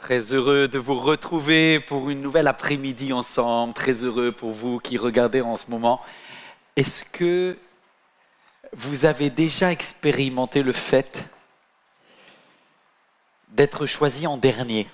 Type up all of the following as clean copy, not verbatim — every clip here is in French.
Très heureux de vous retrouver pour une nouvelle après-midi ensemble. Très heureux pour vous qui regardez en ce moment. Est-ce que vous avez déjà expérimenté le fait d'être choisi en dernier?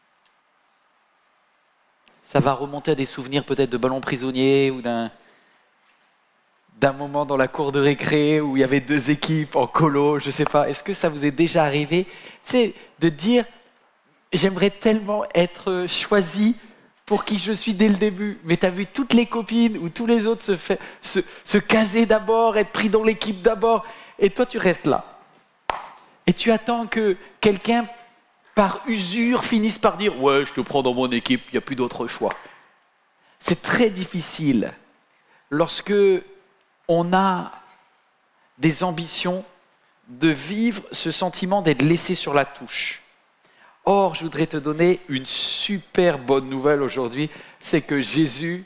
Ça va remonter à des souvenirs peut-être de ballon prisonnier ou d'un moment dans la cour de récré où il y avait deux équipes en colo, je ne sais pas. Est-ce que ça vous est déjà arrivé, de dire « J'aimerais tellement être choisi pour qui je suis dès le début ». Mais tu as vu toutes les copines ou tous les autres se caser d'abord, être pris dans l'équipe d'abord. Et toi, tu restes là. Et tu attends que quelqu'un, par usure, finisse par dire « Ouais, je te prends dans mon équipe, il n'y a plus d'autre choix ». C'est très difficile lorsque on a des ambitions de vivre ce sentiment d'être laissé sur la touche. Or, je voudrais te donner une super bonne nouvelle aujourd'hui, c'est que Jésus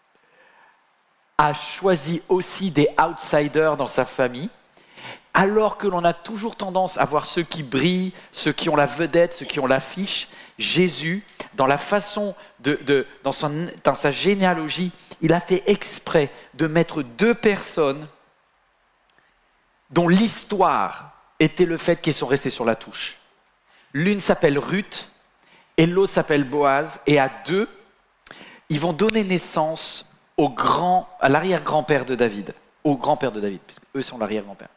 a choisi aussi des outsiders dans sa famille, alors que l'on a toujours tendance à voir ceux qui brillent, ceux qui ont la vedette, ceux qui ont l'affiche. Jésus, dans la façon dans sa généalogie, il a fait exprès de mettre deux personnes dont l'histoire était le fait qu'elles sont restées sur la touche. L'une s'appelle Ruth et l'autre s'appelle Boaz. Et à deux, ils vont donner naissance à l'arrière-grand-père de David. Au grand-père de David, puisque eux sont l'arrière-grand-père.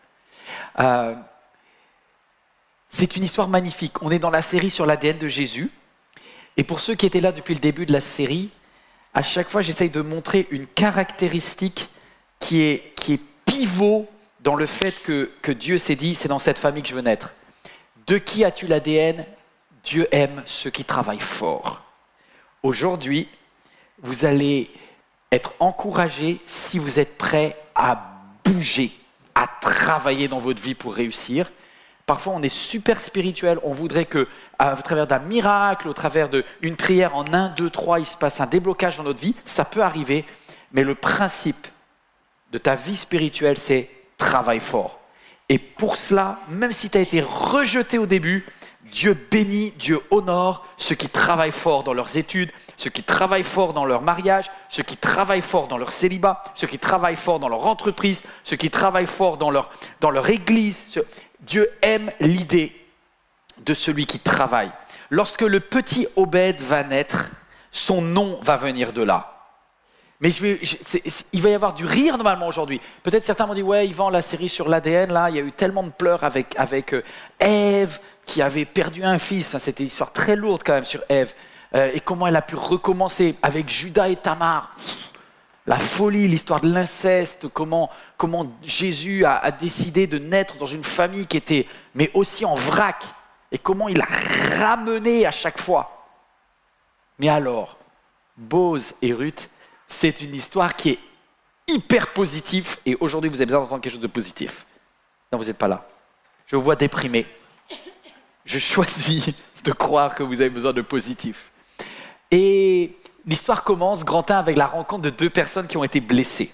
C'est une histoire magnifique. On est dans la série sur l'ADN de Jésus. Et pour ceux qui étaient là depuis le début de la série, à chaque fois, j'essaye de montrer une caractéristique qui est pivot dans le fait que Dieu s'est dit, c'est dans cette famille que je veux naître. De qui as-tu l'ADN? Dieu aime ceux qui travaillent fort. Aujourd'hui, vous allez être encouragés si vous êtes prêts à bouger, à travailler dans votre vie pour réussir. Parfois, on est super spirituel, on voudrait qu'à travers d'un miracle, au travers d'une prière en 1, 2, 3, il se passe un déblocage dans notre vie. Ça peut arriver, mais le principe de ta vie spirituelle, c'est travaille fort. Et pour cela, même si tu as été rejeté au début, Dieu bénit, Dieu honore ceux qui travaillent fort dans leurs études, ceux qui travaillent fort dans leur mariage, ceux qui travaillent fort dans leur célibat, ceux qui travaillent fort dans leur entreprise, ceux qui travaillent fort dans leur église. Dieu aime l'idée de celui qui travaille. Lorsque le petit Obed va naître, son nom va venir de là. Mais il va y avoir du rire normalement aujourd'hui. Peut-être certains m'ont dit « Ouais, Yvan, la série sur l'ADN, là, il y a eu tellement de pleurs avec Ève qui avait perdu un fils. » C'était une histoire très lourde quand même sur Ève. Et comment elle a pu recommencer avec Judas et Tamar. La folie, l'histoire de l'inceste, comment Jésus a décidé de naître dans une famille qui était, mais aussi en vrac. Et comment il a ramené à chaque fois. Mais alors, Boaz et Ruth, c'est une histoire qui est hyper positive. Et aujourd'hui, vous avez besoin d'entendre quelque chose de positif. Non, vous n'êtes pas là. Je vous vois déprimé. Je choisis de croire que vous avez besoin de positif. Et l'histoire commence, grand 1, avec la rencontre de deux personnes qui ont été blessées.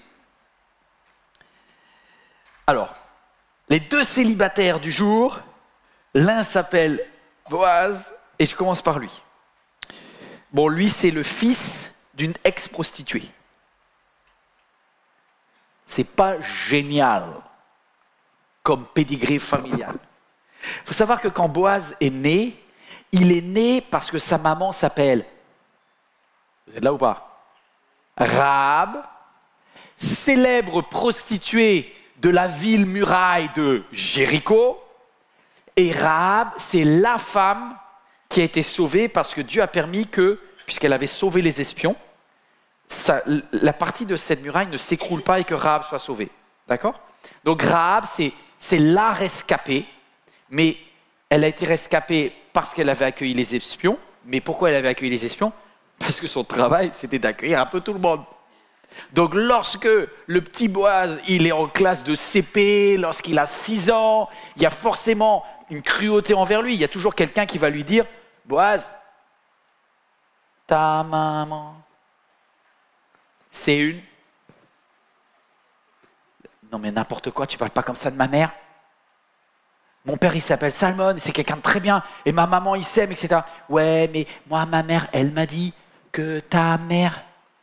Alors, les deux célibataires du jour, l'un s'appelle Boaz, et je commence par lui. Bon, lui, c'est le fils d'une ex-prostituée. C'est pas génial comme pédigré familial. Il faut savoir que quand Boaz est né, il est né parce que sa maman s'appelle, vous êtes là ou pas? Rahab, célèbre prostituée de la ville muraille de Jéricho. Et Rahab, c'est la femme qui a été sauvée parce que Dieu a permis que, puisqu'elle avait sauvé les espions, la partie de cette muraille ne s'écroule pas et que Rahab soit sauvée. D'accord? Donc Rahab, c'est la rescapée, mais elle a été rescapée parce qu'elle avait accueilli les espions. Mais pourquoi elle avait accueilli les espions? Parce que son travail, c'était d'accueillir un peu tout le monde. Donc lorsque le petit Boaz, il est en classe de CP, lorsqu'il a 6 ans, il y a forcément une cruauté envers lui. Il y a toujours quelqu'un qui va lui dire « Boaz, ta maman, c'est une... » Non mais n'importe quoi, tu parles pas comme ça de ma mère. Mon père, il s'appelle Salmon, c'est quelqu'un de très bien, et ma maman, il s'aime, etc. Ouais, mais moi, ma mère, elle m'a dit que ta mère,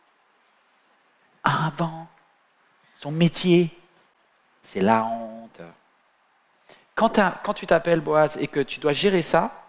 avant, son métier, c'est la honte. Quand tu t'appelles Boaz et que tu dois gérer ça,